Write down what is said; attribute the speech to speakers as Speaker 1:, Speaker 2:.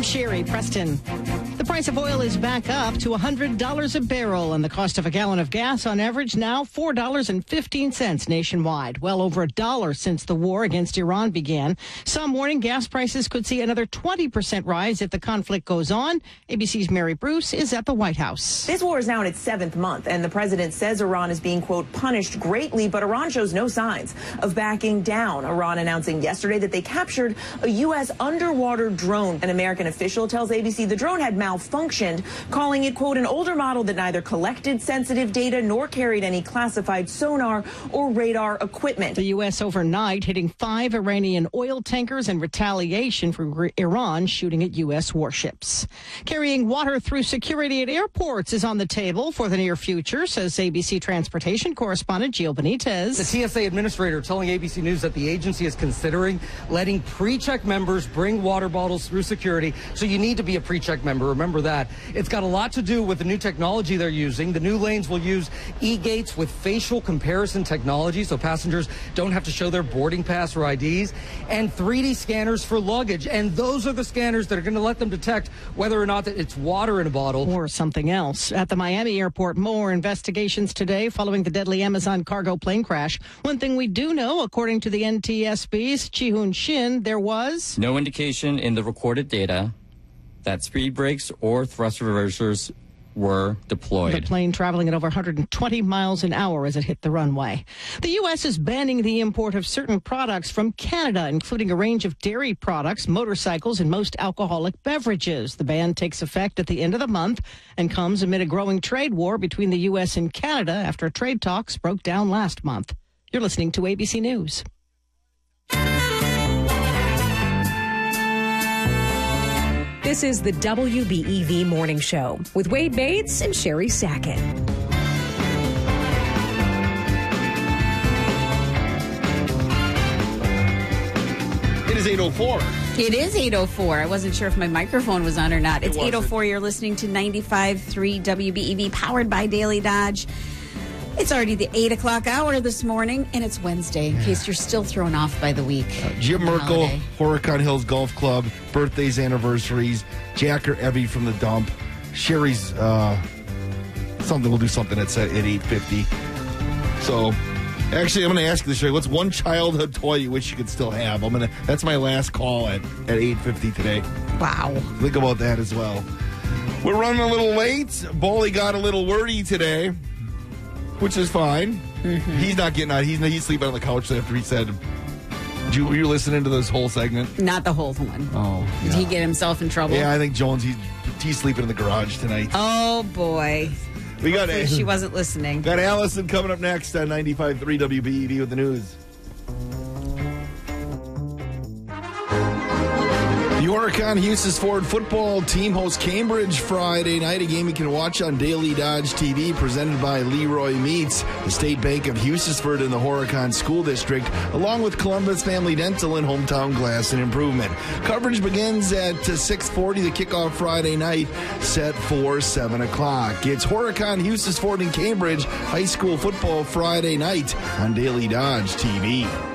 Speaker 1: Sherry Preston. The price of oil is back up to $100 a barrel, and the cost of a gallon of gas on average now $4.15 nationwide, well over $1 since the war against Iran began. Some warning gas prices could see another 20% rise if the conflict goes on. ABC's Mary Bruce is at the White House.
Speaker 2: This war is now in its 7th month, and the president says Iran is being, quote, punished greatly, but Iran shows no signs of backing down. Iran announcing yesterday that they captured a U.S. underwater drone. An American official tells ABC the drone had malfunctioned, calling it, quote, an older model that neither collected sensitive data nor carried any classified sonar or radar equipment.
Speaker 1: The U.S. overnight hitting 5 Iranian oil tankers in retaliation for Iran shooting at U.S. warships. Carrying water through security at airports is on the table for the near future, says ABC transportation correspondent Gio Benitez.
Speaker 3: The TSA administrator telling ABC News that the agency is considering letting pre-check members bring water bottles through security. So you need to be a pre-check member. Remember that. It's got a lot to do with the new technology they're using. The new lanes will use e-gates with facial comparison technology, so passengers don't have to show their boarding pass or IDs, and 3D scanners for luggage. And those are the scanners that are going to let them detect whether or not that it's water in a bottle
Speaker 1: or something else. At the Miami airport, more investigations today following the deadly Amazon cargo plane crash. One thing we do know, according to the NTSB's Chi-Hoon Shin, there was
Speaker 4: no indication in the recorded data that speed brakes or thrust reversers were deployed.
Speaker 1: The plane traveling at over 120 miles an hour as it hit the runway. The U.S. is banning the import of certain products from Canada, including a range of dairy products, motorcycles, and most alcoholic beverages. The ban takes effect at the end of the month and comes amid a growing trade war between the U.S. and Canada after trade talks broke down last month. You're listening to ABC News.
Speaker 5: This is the WBEV Morning Show with Wade Bates and Sherry Sackett.
Speaker 6: It is 8:04.
Speaker 7: It is 8:04. I wasn't sure if my microphone was on or not. It's 8:04. You're listening to 95.3 WBEV, powered by Daily Dodge. It's already the 8 o'clock hour this morning, and it's Wednesday, in case you're still thrown off by the week.
Speaker 6: Jim Merkel, Horicon Hills Golf Club, birthdays, anniversaries, Jack or Evie from the dump, Sherry's, we'll do something at 8:50. So, actually, I'm going to ask you this, Sherry, what's one childhood toy you wish you could still have? That's my last call at 8:50 today.
Speaker 7: Wow.
Speaker 6: Think about that as well. We're running a little late. Bolly got a little wordy today, which is fine. Mm-hmm. He's not getting out. He's sleeping on the couch after he said, were you listening to this whole segment?
Speaker 7: Not the whole one.
Speaker 6: Oh, yeah.
Speaker 7: Did he get himself in trouble?
Speaker 6: Yeah, I think Jones, he's sleeping in the garage tonight.
Speaker 7: Oh, boy. She wasn't listening.
Speaker 6: Got Allison coming up next on 95.3 WBEV with the news. The Horicon Huses Ford football team hosts Cambridge Friday night, a game you can watch on Daily Dodge TV, presented by Leroy Meats, the State Bank of Hughesford in the Horicon School District, along with Columbus Family Dental and Hometown Glass and Improvement. Coverage begins at 6:40, the kickoff Friday night, set for 7 o'clock. It's Horicon Huses Ford in Cambridge High School football Friday night on Daily Dodge TV.